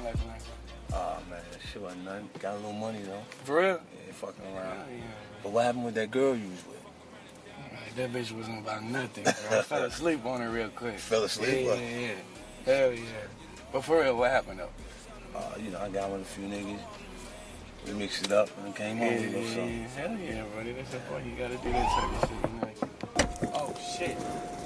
life like? Oh, man, that shit wasn't nothing. Got a little money, though. For real? Yeah, fucking around. Yeah. But what happened with that girl you was with? That bitch wasn't about nothing, bro. I fell asleep on her real quick. Fell asleep? Yeah. Hell yeah. But for real, what happened, though? You know, I got with a few niggas. We mixed it up and came home, you know, so. Hell yeah, buddy. That's the point. You gotta do that type of shit, you know. Oh, shit.